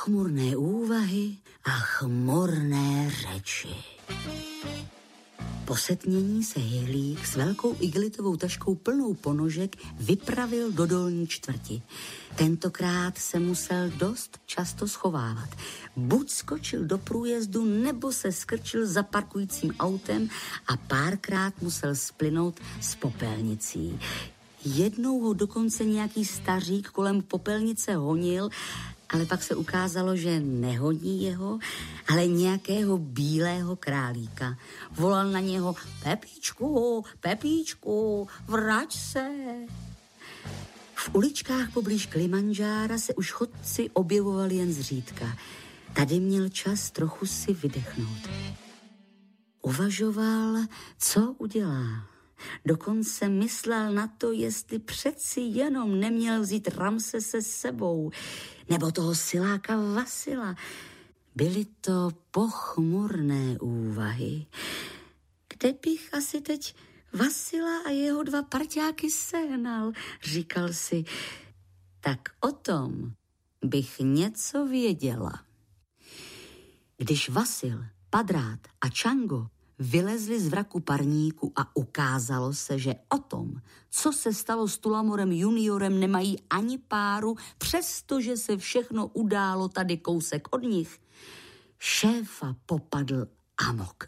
Pochmurné úvahy a chmurné řeči. Po setmění se Hejlík s velkou igelitovou taškou plnou ponožek vypravil do dolní čtvrti. Tentokrát se musel dost často schovávat. Buď skočil do průjezdu, nebo se skrčil za parkujícím autem a párkrát musel splynout s popelnicí. Jednou ho dokonce nějaký stařík kolem popelnice honil, ale pak se ukázalo, že nehoní jeho, ale nějakého bílého králíka. Volal na něho: Pepíčku, Pepíčku, vrať se. V uličkách poblíž Kilimanjára se už chodci objevovali jen zřídka. Tady měl čas trochu si vydechnout. Uvažoval, co udělá. Dokonce myslel na to, jestli přeci jenom neměl vzít Ramsese s sebou, nebo toho siláka Vasila. Byly to pochmurné úvahy. Kde bych asi teď Vasila a jeho 2 parťáky sehnal, říkal si. Tak o tom bych něco věděla. Když Vasil, Padrát a Čango vylezli z vraku parníku a ukázalo se, že o tom, co se stalo s Tulamorem juniorem, nemají ani páru, přestože se všechno událo tady kousek od nich, šéfa popadl amok.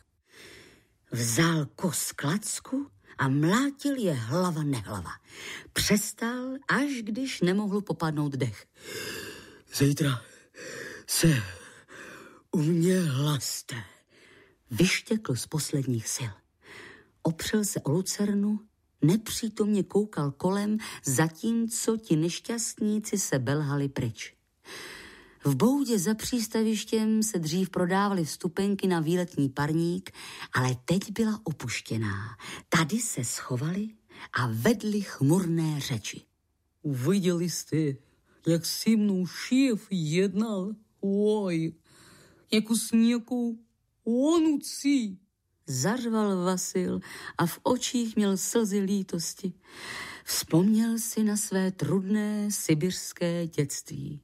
Vzal kus klacku a mlátil je hlava nehlava. Přestal, až když nemohl popadnout dech. Zítra se u mě hlaste, vyštěkl z posledních sil. Opřel se o lucernu, nepřítomně koukal kolem, zatímco ti nešťastníci se belhali pryč. V boudě za přístavištěm se dřív prodávaly vstupenky na výletní parník, ale teď byla opuštěná. Tady se schovali a vedli chmurné řeči. Viděli jste, jak si mnou šéf jednal? Oj, jako s nějakou onucí, zařval Vasil a v očích měl slzy lítosti. Vzpomněl si na své trudné sibiřské dětství.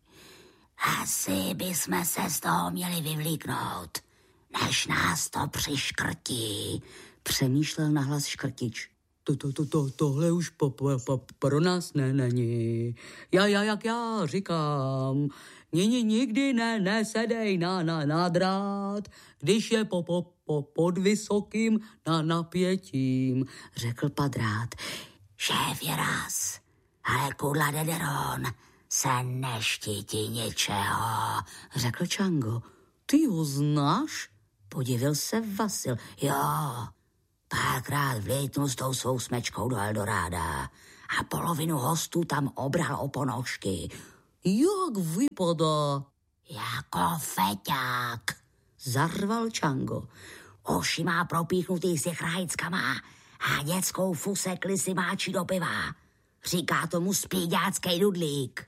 Asi bychom se z toho měli vyvlíknout, než nás to přiškrtí, přemýšlel nahlas Škrtič. Tohle už pro nás není. Jak já říkám, nikdy nesedej na drát, když je pod vysokým napětím, řekl Padrát. Šéf je raz, ale kudla Dederon se neštítí ničeho, řekl Čango. Ty ho znáš? Podivil se Vasil. Jo, párkrát vlítnul s tou svou smečkou do Eldoráda a polovinu hostů tam obral o ponožky. Jak vypadá? Jako feťák, zarval Čango. Oši má propíchnutý s jechrajckama a dětskou fusekli si máčí do piva. Říká tomu spíďáckej dudlík.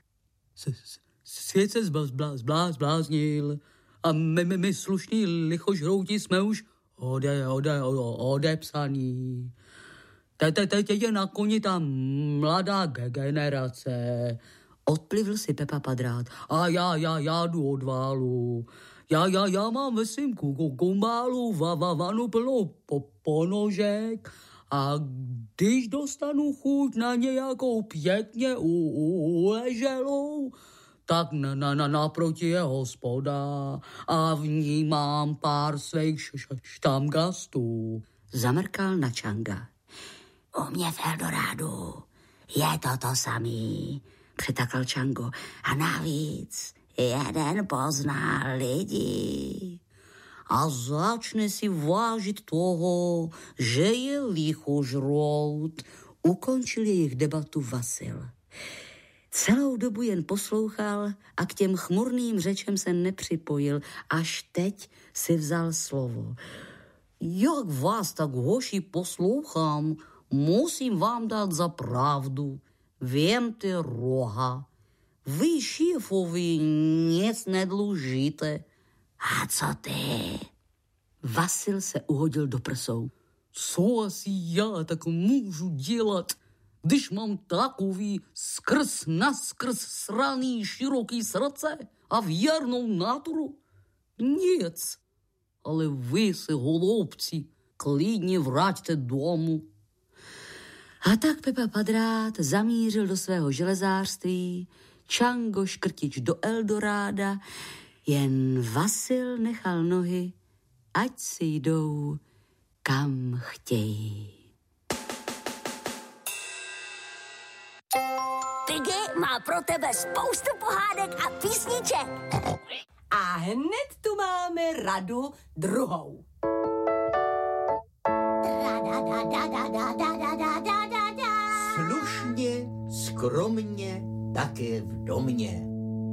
Svět se zbláznil a my slušní lichožrouti jsme už odepsaný. Teď je na koni ta mladá generace. Odplivl si Pepa Padrát. A já jdu od válu. Já mám ve svým kumbálu vanu plnou ponožek a když dostanu chuť na nějakou pěkně uleželou, tak naproti je hospoda a v ní mám pár svých štamgastů. Zamrkal na Čanga. U mě v Eldorádu je to samý, přitakal Čango. A navíc jeden pozná lidi a začne si vážit toho, že je lichožrout. Ukončil jejich debatu Vasil. Celou dobu jen poslouchal a k těm chmurným řečem se nepřipojil, až teď si vzal slovo. Jak vás tak, hoši, poslouchám, musím vám dát za pravdu. Vemte roha. Vy šéfovi nic nedlužíte. A co ty? Vasil se uhodil do prsou. Co asi já tak můžu dělat? když mám takový skrz naskrz sraný široký srdce a věrnou náturu? Nic. Ale vy se, holubci, klidně vraťte domů. A tak Pepa Padrát zamířil do svého železářství, Čango Škrtič do Eldoráda, jen Vasil nechal nohy, ať si jdou, kam chtějí. Piggy má pro tebe spoustu pohádek a písniček. A hned tu máme radu druhou. Slušně, skromně, také v domě.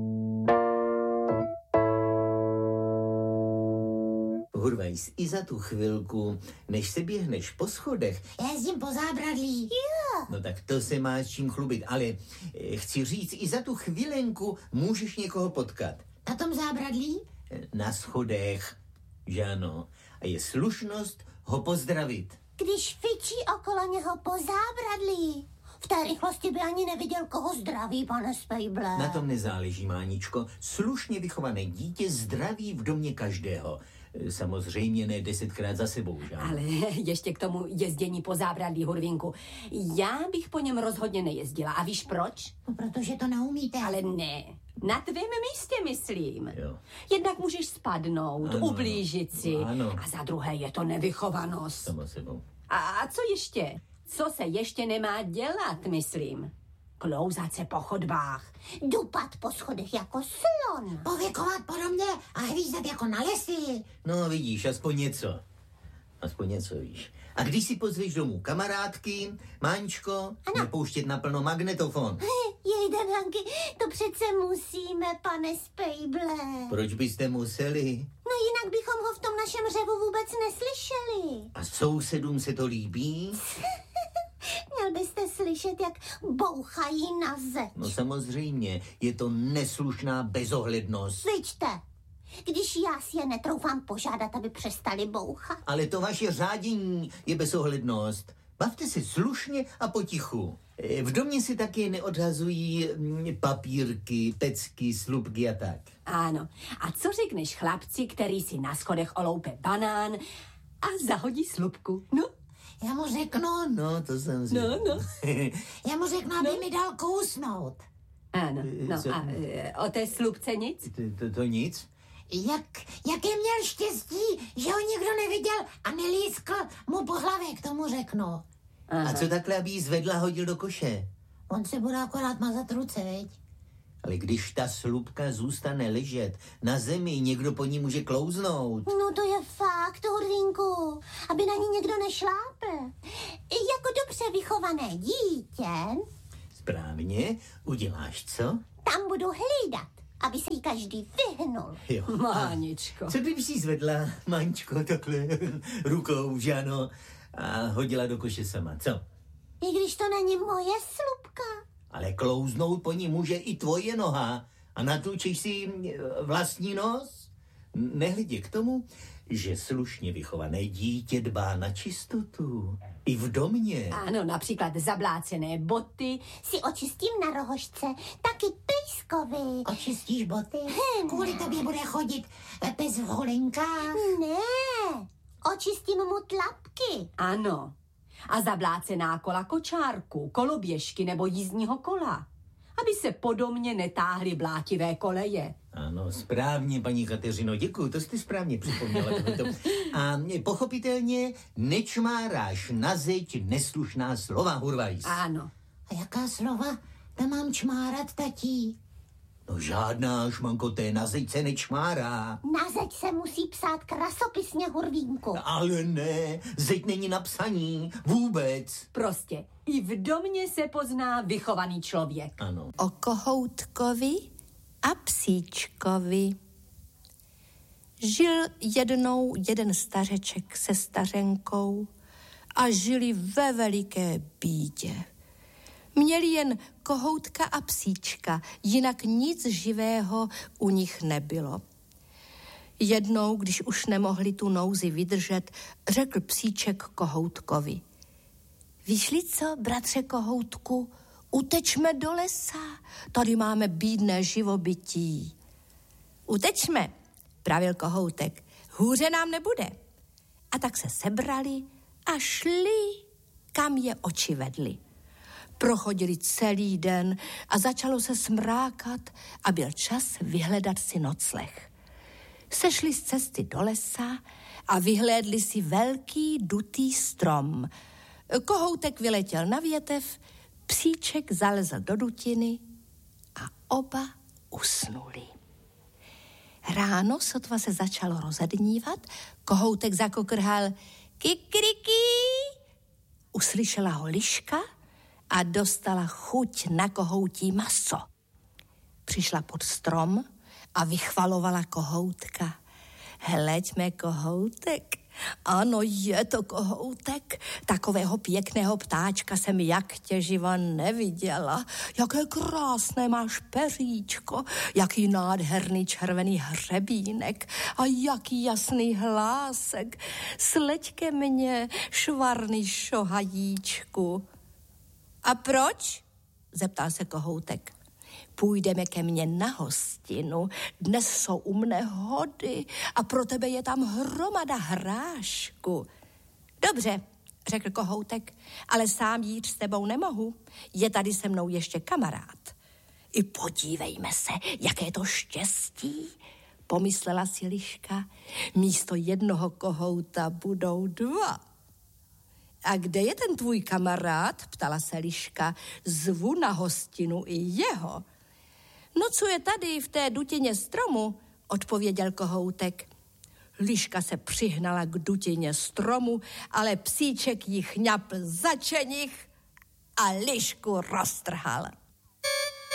Hurvajs, i za tu chvilku, než se běhneš po schodech. Jezdím po zábradlí. Jo. No tak to se máš čím chlubit, ale chci říct, i za tu chvilenku můžeš někoho potkat. Na tom zábradlí? Na schodech, že ano. A je slušnost ho pozdravit. Když fičí okolo něho po zábradlí. V té rychlosti by ani neviděl, koho zdraví, pane Spejble. Na tom nezáleží, Máničko. Slušně vychované dítě zdraví v domě každého. Samozřejmě ne 10krát za sebou, že? Ale ještě k tomu jezdění po zábradlí, Hurvínku. Já bych po něm rozhodně nejezdila. A víš proč? No, protože to neumíte. Ale ne. Na tvém místě, myslím. Jo. Jednak můžeš spadnout, ano, ublížit si. Ano. A za druhé je to nevychovanost. Samo sebou. A co ještě? Co se ještě nemá dělat, myslím? Klouzat se po chodbách. Dupat po schodech jako slon. Pověkovat podobně a hvízdat jako na lesy. No vidíš, aspoň něco. Aspoň něco, víš. A když si pozveš domů kamarádky, Máničko, nepouštět naplno magnetofon. Jejda, Hanky, to přece musíme, pane Spejble. Proč byste museli? No jinak bychom ho v tom našem řevu vůbec neslyšeli. A sousedům se to líbí? Měl byste slyšet, jak bouchají na zeď. No samozřejmě, je to neslušná bezohlednost. Vyčte, když já si je netroufám požádat, aby přestali bouchat. Ale to vaše řádění je bezohlednost. Bavte se slušně a potichu. V domě si taky neodhazují papírky, pecky, slupky a tak. Ano. A co řekneš chlapci, který si na schodech oloupe banán a zahodí slupku? No? Já mu řeknu, No, to jsem zvědavý. No. já mu řeknu, aby mi dal kousnout. Ano, no Co? a o té slupce nic? To nic? Jaké měl štěstí, že ho nikdo neviděl a nelískl mu po hlavě, k tomu řeknu. Aha. A co takhle, aby jí zvedla, hodil do koše? On se bude akorát mazat ruce, veď? Ale když ta slupka zůstane ležet na zemi, někdo po ní může klouznout. No to je fakt, Hurvínku, aby na ní někdo nešlápl. Jako dobře vychované dítě, Správně, uděláš co? tam budu hlídat, aby se jí každý vyhnul. Jo. Máničko. Co kdyby si zvedla, Maňčko, takhle rukou, že ano, a hodila do koše sama, co? I když to není moje slupka. Ale klouznout po ní může i tvoje noha a natlučíš si vlastní nos? Nehledě k tomu, že slušně vychované dítě dbá na čistotu. I v domě. Ano, například zablácené boty. Si očistím na rohožce, taky Pejskovi. Očistíš boty? Kvůli tobě bude chodit bez holinka. Ne, očistím mu tlapky. Ano. A zablácená kola kočárku, koloběžky nebo jízdního kola. Aby se po domě netáhly blátivé koleje. Ano, správně, paní Kateřino, děkuju, to jste správně připomněla. A pochopitelně nečmáráš na zeď neslušná slova, Hurvajs. Ano. A jaká slova tam mám čmárat, tatí? No žádná, šmanko, té na zeď se nečmárá. Na zeď se musí psát krasopisně, Hurvínku. Ale ne, zeď není na psaní, vůbec. Prostě i v domě se pozná vychovaný člověk. Ano. O kohoutkovi a psíčkovi. Žil jednou jeden stařeček se stařenkou a žili ve veliké bídě. Měli jen kohoutka a psíčka, jinak nic živého u nich nebylo. Jednou, když už nemohli tu nouzi vydržet, řekl psíček kohoutkovi: Víš-li co, bratře Kohoutku, utečme do lesa, tady máme bídné živobytí. Utečme, pravil Kohoutek, hůře nám nebude. A tak se sebrali a šli, kam je oči vedly. Prochodili celý den a začalo se smrákat a byl čas vyhledat si nocleh. Sešli z cesty do lesa a vyhlédli si velký dutý strom. Kohoutek vyletěl na větev, psíček zalezl do dutiny a oba usnuli. Ráno sotva se začalo rozednívat, Kohoutek zakokrhal kikriki. Uslyšela ho liška a dostala chuť na kohoutí maso. Přišla pod strom a vychvalovala Kohoutka. Hleď mé Kohoutek, ano, je to Kohoutek, takového pěkného ptáčka jsem jak tě živa neviděla. Jaké krásné máš peříčko, jaký nádherný červený hřebínek a jaký jasný hlásek. Sleď ke mně, švarný šohajíčku. A proč? Zeptal se Kohoutek. Půjdeme ke mně na hostinu. Dnes jsou u mne hody a pro tebe je tam hromada hrášku. Dobře, řekl Kohoutek, ale sám jít s tebou nemohu. Je tady se mnou ještě kamarád. I podívejme se, jaké to štěstí, pomyslela si liška. Místo jednoho kohouta budou dva. A kde je ten tvůj kamarád? Ptala se liška. Zvu na hostinu i jeho. Nocuje tady v té dutině stromu, odpověděl Kohoutek. Liška se přihnala k dutině stromu, ale psíček jí chňapl za čenich a lišku roztrhal.